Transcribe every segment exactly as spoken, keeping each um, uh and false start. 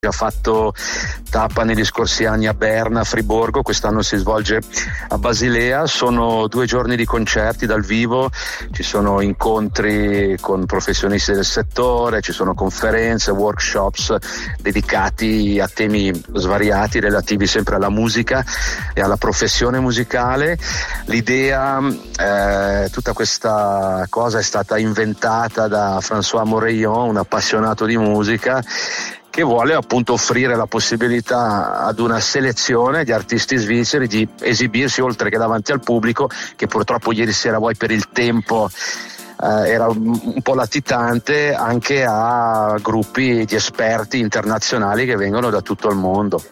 ha fatto tappa negli scorsi anni a Berna, a Friburgo, quest'anno si svolge a Basilea. Sono due giorni di concerti dal vivo, ci sono incontri con professionisti del settore, ci sono conferenze, workshops dedicati a temi svariati relativi sempre alla musica e alla professione musicale. L'idea, eh, tutta questa cosa è stata inventata da François Moreillon, un appassionato di musica, che vuole appunto offrire la possibilità ad una selezione di artisti svizzeri di esibirsi oltre che davanti al pubblico, che purtroppo ieri sera poi per il tempo eh, era un po' latitante, anche a gruppi di esperti internazionali che vengono da tutto il mondo.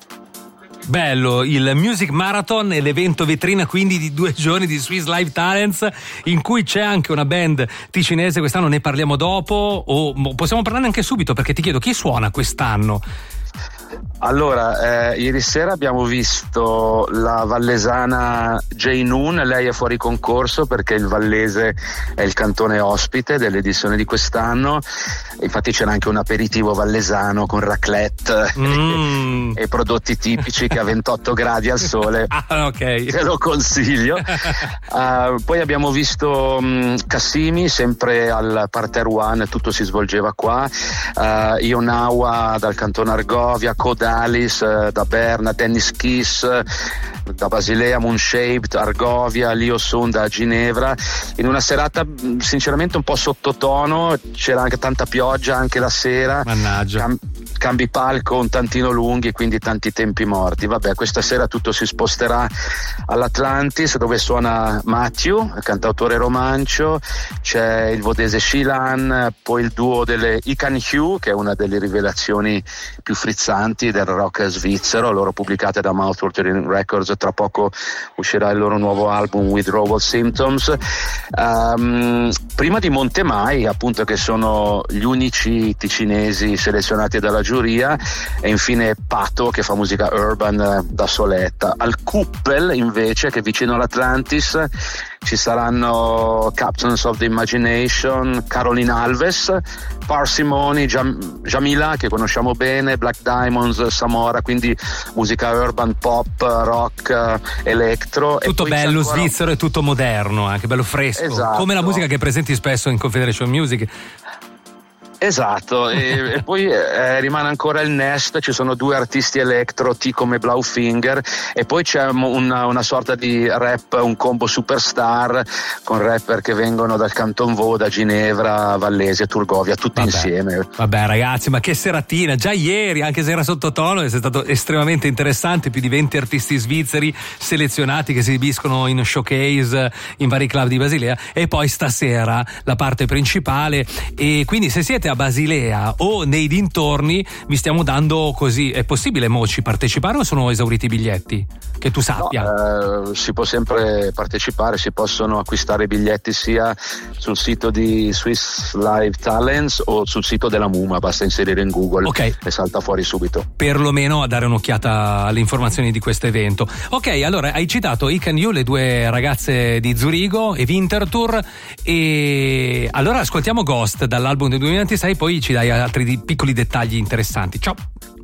Bello, il Music Marathon è l'evento vetrina quindi di due giorni di Swiss Live Talents, in cui c'è anche una band ticinese. Quest'anno ne parliamo dopo, o possiamo parlarne anche subito, perché ti chiedo chi suona quest'anno. Allora, eh, ieri sera abbiamo visto la vallesana Jay Noon. Lei è fuori concorso perché il vallese è il cantone ospite dell'edizione di quest'anno. Infatti c'era anche un aperitivo vallesano con raclette mm. e, e prodotti tipici che a ventotto gradi al sole ah, okay. te lo consiglio. uh, poi abbiamo visto um, Cassimi sempre al Parterre One, tutto si svolgeva qua. uh, Ionawa dal cantone Argovia, Codalis uh, da Berna, Dennis Kiss uh, da Basilea, Moonshaped, Argovia, Leo Sun da Ginevra, in una serata sinceramente un po' sottotono. C'era anche tanta pioggia anche la sera. Mannaggia. Cam- cambi palco un tantino lunghi, quindi tanti tempi morti. Vabbè, questa sera tutto si sposterà all'Atlantis, dove suona Matthew, cantautore romancio, c'è il vodese Shilan, poi il duo delle Ican Hugh, che è una delle rivelazioni più frizzanti del rock svizzero, loro pubblicate da Mouthwatering Records. Tra poco uscirà il loro nuovo album Withdrawal Symptoms. Um, prima di Montemai, appunto, che sono gli unici ticinesi selezionati dalla giuria, e infine Pato, che fa musica urban da soletta. Al Kuppel invece, che è vicino all'Atlantis, ci saranno Captains of the Imagination, Caroline Alves, Parsimony, Jam- Jamila, che conosciamo bene, Black Diamonds, Samora, quindi musica urban, pop, rock, electro. Tutto e bello ancora... svizzero e tutto moderno, anche bello fresco, esatto. Come la musica che presenti spesso in Confederation Music. Esatto, e, e poi eh, rimane ancora il Nest, ci sono due artisti electro, T come Blaufinger, e poi c'è una, una sorta di rap, un combo superstar con rapper che vengono dal Canton Vaud, da Ginevra, Vallese, Turgovia, tutti vabbè, insieme. Vabbè ragazzi, ma che seratina, già ieri, anche se era sottotono, è stato estremamente interessante, più di venti artisti svizzeri selezionati che si esibiscono in showcase in vari club di Basilea, e poi stasera la parte principale. E quindi se siete a Basilea o nei dintorni, vi stiamo dando così, è possibile Moci partecipare o sono esauriti i biglietti? Che tu sappia. No, eh, si può sempre partecipare, si possono acquistare i biglietti sia sul sito di Swiss Live Talents o sul sito della Muma, basta inserire in Google, okay, e salta fuori subito. Perlomeno a dare un'occhiata alle informazioni di questo evento. Ok, allora hai citato Ican Hugh, le due ragazze di Zurigo e Winterthur, e allora ascoltiamo Ghost dall'album del duemilaventisei, poi ci dai altri piccoli dettagli interessanti. Ciao.